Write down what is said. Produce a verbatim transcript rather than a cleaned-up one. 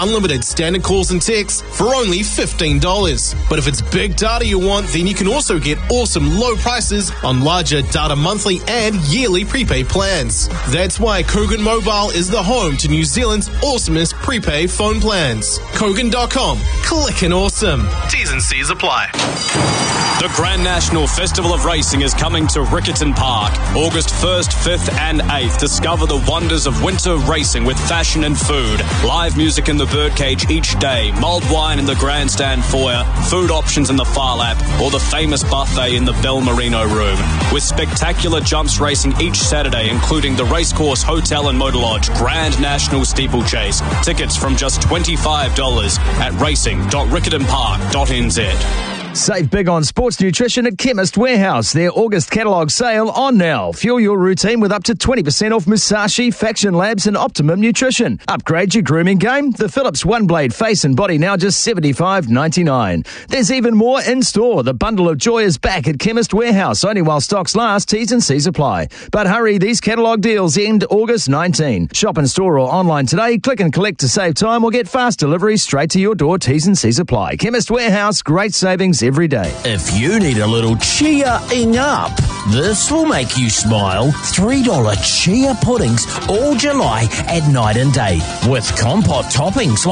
unlimited standard calls and texts for only fifteen dollars. But if it's big data you want, then you can also get awesome low prices on larger data monthly and yearly prepaid plans. That's why Kogan Mobile is the home to New Zealand's awesomest prepaid phone plans. Kogan dot com. Clickin' awesome. T's and C's apply. The Grand National Festival of Racing is coming to Riccarton Park, August first, fifth and eighth. Discover the wonders of winter racing with fashion and food. Live music in the birdcage each day, mulled wine in the grandstand foyer, food options in the Far Lap, or the famous buffet in the Bell Merino room. With spectacular jumps racing each Saturday, including the Racecourse Hotel and Motor Lodge Grand National Steeplechase. Tickets from just twenty-five dollars at racing dot riccarton park dot n z. Save big on sports nutrition at Chemist Warehouse. Their August catalogue sale on now. Fuel your routine with up to twenty percent off Musashi, Faction Labs and Optimum Nutrition. Upgrade your grooming game. The Philips One Blade Face and Body now just seventy-five ninety-nine. There's even more in store. The Bundle of Joy is back at Chemist Warehouse. Only while stocks last. T's and C's apply. But hurry, these catalogue deals end August nineteenth. Shop in store or online today. Click and collect to save time or get fast delivery straight to your door. T's and C's apply. Chemist Warehouse, great savings every day. If you need a little cheer-ing up, this will make you smile. three dollars chia puddings all July at night and day with compote toppings like